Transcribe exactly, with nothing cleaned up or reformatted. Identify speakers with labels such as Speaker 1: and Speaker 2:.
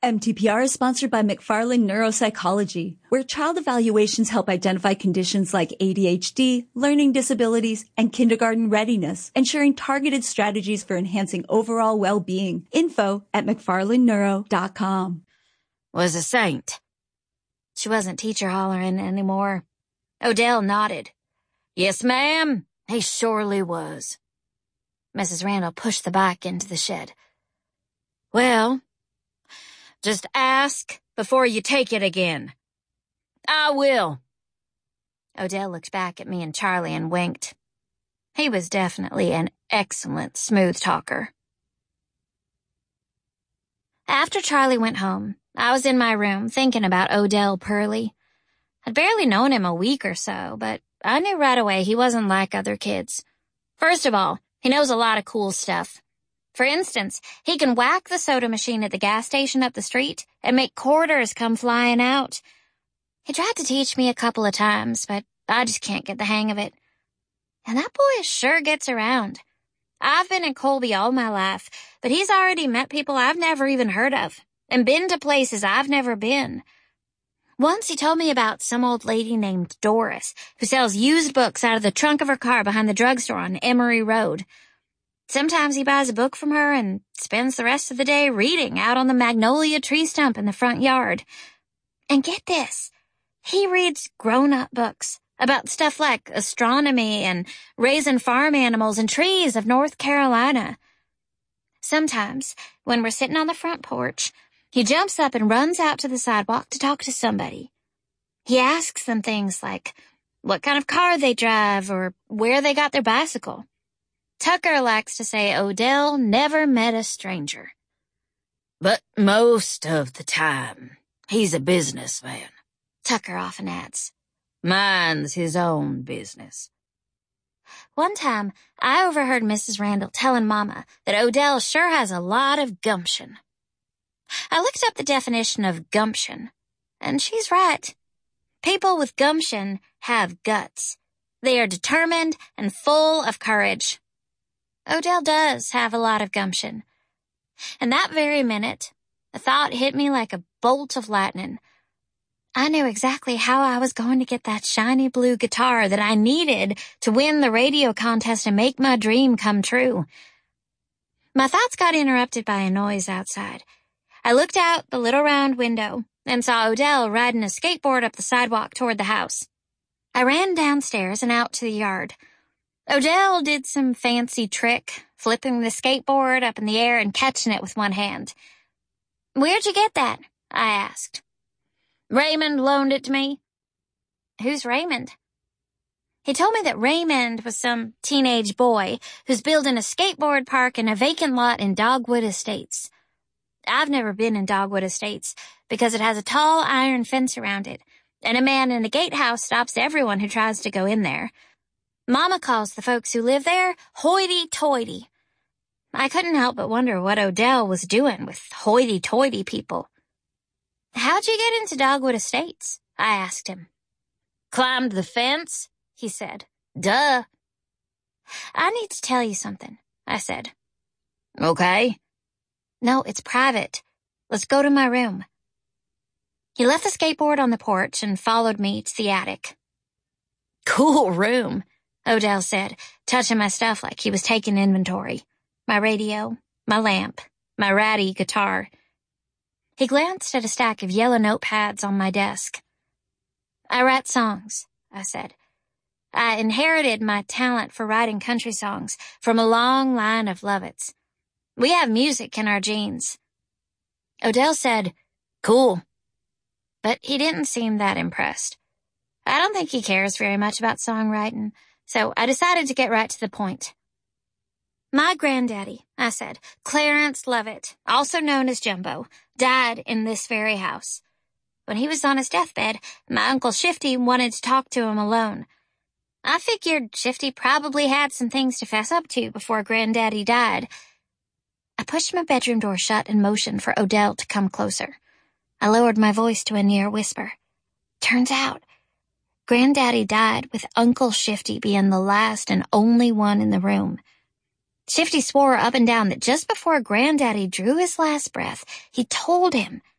Speaker 1: M T P R is sponsored by McFarland Neuropsychology, where child evaluations help identify conditions like A D H D, learning disabilities, and kindergarten readiness, ensuring targeted strategies for enhancing overall well-being. Info at mcfarland neuro dot com.
Speaker 2: Was a saint. She wasn't teacher hollering anymore. Odell nodded. Yes, ma'am, he surely was. Missus Randall pushed the bike into the shed. Well, just ask before you take it again. I will. Odell looked back at me and Charlie and winked. He was definitely an excellent smooth talker. After Charlie went home, I was in my room thinking about Odell Purley. I'd barely known him a week or so, but I knew right away he wasn't like other kids. First of all, he knows a lot of cool stuff. For instance, he can whack the soda machine at the gas station up the street and make quarters come flying out. He tried to teach me a couple of times, but I just can't get the hang of it. And that boy sure gets around. I've been in Colby all my life, but he's already met people I've never even heard of and been to places I've never been. Once he told me about some old lady named Doris who sells used books out of the trunk of her car behind the drugstore on Emory Road. Sometimes he buys a book from her and spends the rest of the day reading out on the magnolia tree stump in the front yard. And get this, he reads grown-up books about stuff like astronomy and raising farm animals and trees of North Carolina. Sometimes, when we're sitting on the front porch, he jumps up and runs out to the sidewalk to talk to somebody. He asks them things like what kind of car they drive or where they got their bicycle. Tucker likes to say Odell never met a stranger. But most of the time, he's a businessman, Tucker often adds. Minds his own business. One time, I overheard Missus Randall telling Mama that Odell sure has a lot of gumption. I looked up the definition of gumption, and she's right. People with gumption have guts. They are determined and full of courage. Odell does have a lot of gumption. And that very minute, a thought hit me like a bolt of lightning. I knew exactly how I was going to get that shiny blue guitar that I needed to win the radio contest and make my dream come true. My thoughts got interrupted by a noise outside. I looked out the little round window and saw Odell riding a skateboard up the sidewalk toward the house. I ran downstairs and out to the yard. Odell did some fancy trick, flipping the skateboard up in the air and catching it with one hand. Where'd you get that? I asked. Raymond loaned it to me. Who's Raymond? He told me that Raymond was some teenage boy who's building a skateboard park in a vacant lot in Dogwood Estates. I've never been in Dogwood Estates because it has a tall iron fence around it, and a man in a gatehouse stops everyone who tries to go in there. Mama calls the folks who live there hoity-toity. I couldn't help but wonder what Odell was doing with hoity-toity people. How'd you get into Dogwood Estates? I asked him. Climbed the fence, he said. Duh. I need to tell you something, I said. Okay. No, it's private. Let's go to my room. He left the skateboard on the porch and followed me to the attic. Cool room, Odell said, touching my stuff like he was taking inventory. My radio, my lamp, my ratty guitar. He glanced at a stack of yellow notepads on my desk. I write songs, I said. I inherited my talent for writing country songs from a long line of Lovitts. We have music in our genes. Odell said, cool. But he didn't seem that impressed. I don't think he cares very much about songwriting, so I decided to get right to the point. My granddaddy, I said, Clarence Lovitt, also known as Jumbo, died in this very house. When he was on his deathbed, my Uncle Shifty wanted to talk to him alone. I figured Shifty probably had some things to fess up to before Granddaddy died. I pushed my bedroom door shut and motioned for Odell to come closer. I lowered my voice to a near whisper. Turns out, Granddaddy died with Uncle Shifty being the last and only one in the room. Shifty swore up and down that just before Granddaddy drew his last breath, he told him